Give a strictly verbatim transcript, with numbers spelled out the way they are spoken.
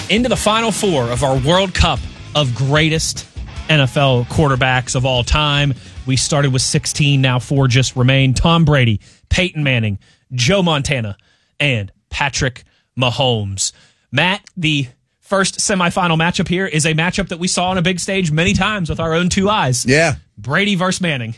into the final four of our World Cup of greatest N F L quarterbacks of all time. We started with sixteen, now four just remain. Tom Brady, Peyton Manning, Joe Montana, and Patrick Mahomes. Matt, the first semifinal matchup here is a matchup that we saw on a big stage many times with our own two eyes. Yeah. Brady versus Manning.